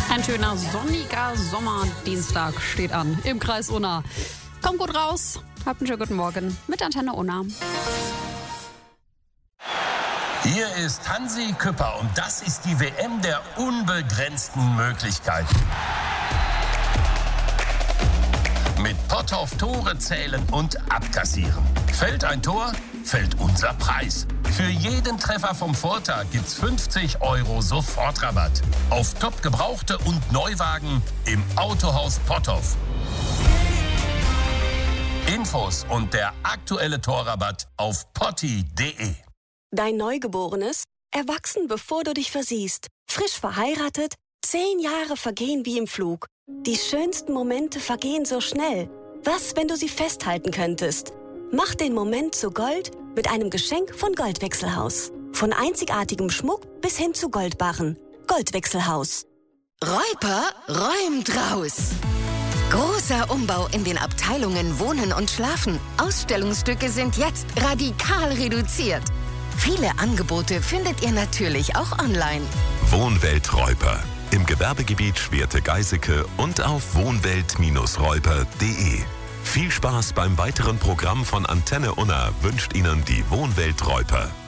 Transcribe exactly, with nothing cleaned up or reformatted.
Ein schöner sonniger Sommerdienstag steht an im Kreis Unna. Kommt gut raus, habt einen schönen guten Morgen mit Antenne Unna. Hier ist Hansi Küpper und das ist die W M der unbegrenzten Möglichkeiten. Mit Potthoff Tore zählen und abkassieren. Fällt ein Tor, fällt unser Preis. Für jeden Treffer vom Vortag gibt's fünfzig Euro Sofortrabatt. Auf top gebrauchte und Neuwagen im Autohaus Potthoff. Infos und der aktuelle Torrabatt auf potti punkt de. Dein Neugeborenes? Erwachsen, bevor du dich versiehst. Frisch verheiratet? Zehn Jahre vergehen wie im Flug. Die schönsten Momente vergehen so schnell. Was, wenn du sie festhalten könntest? Mach den Moment zu Gold mit einem Geschenk von Goldwechselhaus. Von einzigartigem Schmuck bis hin zu Goldbarren. Goldwechselhaus. Reuper räumt raus. Großer Umbau in den Abteilungen Wohnen und Schlafen. Ausstellungsstücke sind jetzt radikal reduziert. Viele Angebote findet ihr natürlich auch online. Wohnwelt Reuper. Im Gewerbegebiet Schwerte-Geiseke und auf wohnwelt Bindestrich reuper punkt de. Viel Spaß beim weiteren Programm von Antenne Unna wünscht Ihnen die Wohnwelt Reuper.